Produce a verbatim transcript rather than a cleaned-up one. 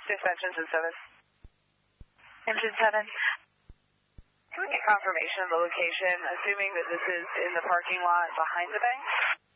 Dispatch engine seven. Engine seven. Can we get confirmation of the location, assuming that this is in the parking lot behind the bank?